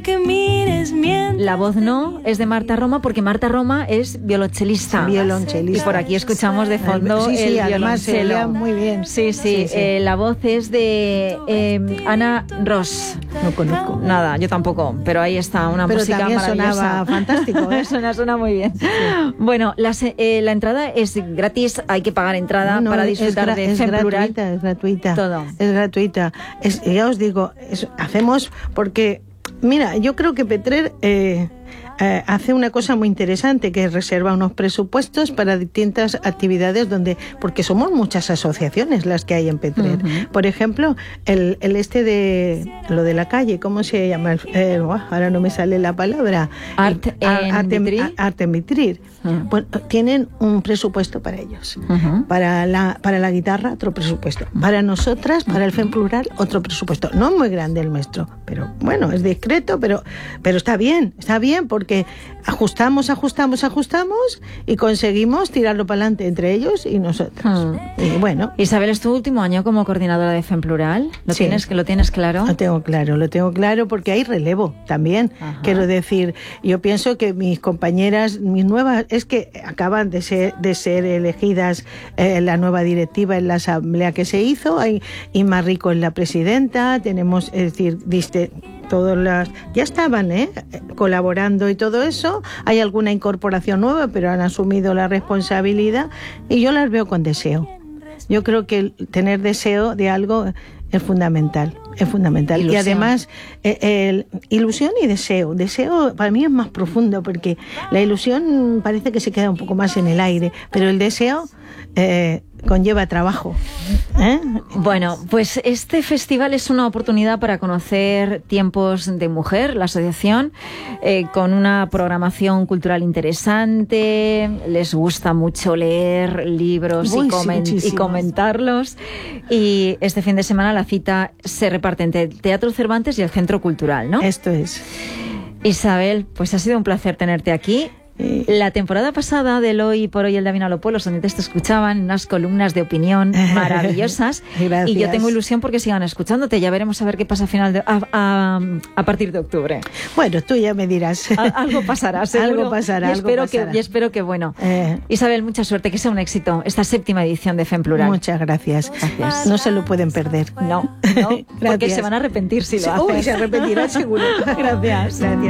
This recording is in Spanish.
Que mires mientras... La voz no es de Marta Roma porque Marta Roma es violonchelista. Violonchelista. Y por aquí escuchamos de fondo sí, el además se violoncelo. oía muy bien. Sí. La voz es de Ana Ross. No conozco. Nada, yo tampoco, pero ahí está, una pero música también maravillosa. sonaba fantástico, ¿eh? Suena muy bien. Sí. Bueno, la entrada es gratis, hay que pagar entrada para disfrutar de FEM Plural. Es gratuita. Todo. Es gratuita. Ya os digo, hacemos porque, mira, yo creo que Petrer hace una cosa muy interesante, que reserva unos presupuestos para distintas actividades porque somos muchas asociaciones las que hay en Petrer. Por ejemplo, el de lo de la calle, ¿cómo se llama? Ahora no me sale la palabra. Arte en Vitrir. Bueno, tienen un presupuesto para ellos. Para la guitarra, otro presupuesto. Para nosotras, para el FEM Plural, otro presupuesto. No es muy grande el nuestro, pero bueno, es discreto, pero está bien porque ajustamos y conseguimos tirarlo para adelante entre ellos y nosotros. Y bueno. Isabel, ¿es tu último año como coordinadora de FEM Plural? ¿Lo tienes claro? Lo tengo claro porque hay relevo también. Ajá. Quiero decir, yo pienso que mis compañeras, mis nuevas, es que acaban de ser elegidas la nueva directiva en la asamblea que se hizo. Hay Inma Rico es la presidenta, tenemos, es decir, ya estaban colaborando y todo eso. Hay alguna incorporación nueva, pero han asumido la responsabilidad y yo las veo con deseo. Yo creo que tener deseo de algo es fundamental. Ilusión. Y además, ilusión y deseo. Deseo para mí es más profundo porque la ilusión parece que se queda un poco más en el aire, pero el deseo conlleva trabajo. Bueno, pues este festival es una oportunidad para conocer Tiempos de Mujer, la asociación, con una programación cultural interesante. Les gusta mucho leer libros y comentarlos. Y este fin de semana la cita se reparte entre el Teatro Cervantes y el Centro Cultural, ¿no? Esto es. Isabel, pues ha sido un placer tenerte aquí. La temporada pasada del Hoy por Hoy el David Alopó, los oyentes te escuchaban unas columnas de opinión maravillosas. Gracias. Y yo tengo ilusión porque sigan escuchándote. Ya veremos a ver qué pasa a partir de octubre. Bueno, tú ya me dirás. Algo pasará, seguro. Algo pasará. Y espero que bueno. Isabel, mucha suerte, que sea un éxito esta 7ª edición de FEM Plural. Muchas gracias. No se lo pueden perder. No, porque se van a arrepentir si lo hacen. Se arrepentirán seguro. Gracias.